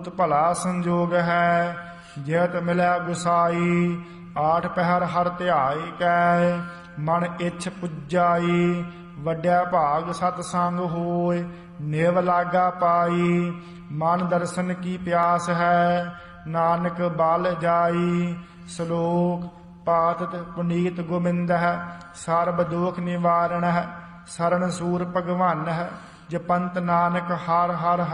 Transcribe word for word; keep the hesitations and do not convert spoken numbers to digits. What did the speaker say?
ਬਹੁਤ ਭਲਾ ਸੰਜੋਗ ਹੈ। ਜਿਤ ਮਿਲੈ ਗੁਸਾਈ ਆਠ ਪਹਿਰ ਹਰ ਧਿਆਈ ਕੈ। ਮਨ ਇੱਛ ਪੁਜਾਈ ਵੱਡਿਆ ਭਾਗ ਸਤ ਸੰਗ ਹੋਇ। ਨਿਵ ਲਾਗਾ ਪਾਈ ਮਨ ਦਰਸ਼ਨ ਕੀ ਪਿਆਸ ਹੈ। ਨਾਨਕ ਬਲ ਜਾਈ ਸ਼ਲੋਕ ਪਾਤਿਤ ਪੁਨੀਤ ਗੋਬਿੰਦ ਹੈ। ਸਰਬ ਦੋਖ ਨਿਵਾਰਣ ਹੈ। ਸਰਣ ਸੂਰ ਭਗਵਾਨ ਹੈ। ਜਪੰਤ ਨਾਨਕ ਹਰ ਹਰ